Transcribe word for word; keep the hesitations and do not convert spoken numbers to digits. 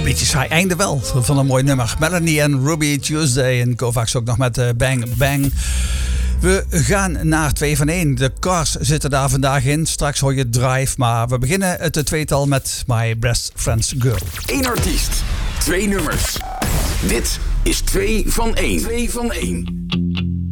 Beetje saai einde wel van een mooi nummer. Melanie en Ruby Tuesday en Kovacs ook nog met uh, Bang Bang. We gaan naar twee van één. De Cars zitten daar vandaag in. Straks hoor je Drive, maar we beginnen het tweetal met My Best Friend's Girl. Eén artiest, twee nummers. Dit is twee van één. twee van één.